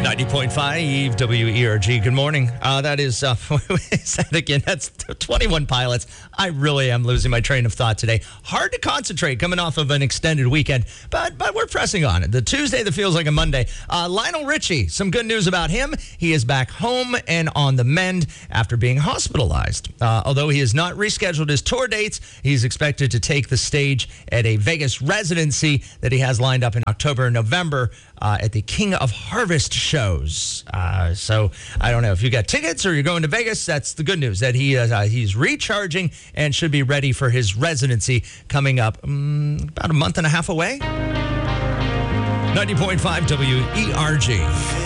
90.5 WERG. Good morning. That is, is that again? That's 21 Pilots. I really am losing my train of thought today. Hard to concentrate coming off of an extended weekend, but we're pressing on it. The Tuesday that feels like a Monday. Lionel Richie, some good news about him. He is back home and on the mend after being hospitalized. Although he has not rescheduled his tour dates, he's expected to take the stage at a Vegas residency that he has lined up in October and November at the King of Harvest shows. So I don't know if you got tickets or you're going to Vegas. That's the good news, that he's recharging and should be ready for his residency coming up about a month and a half away. 90.5 WERG.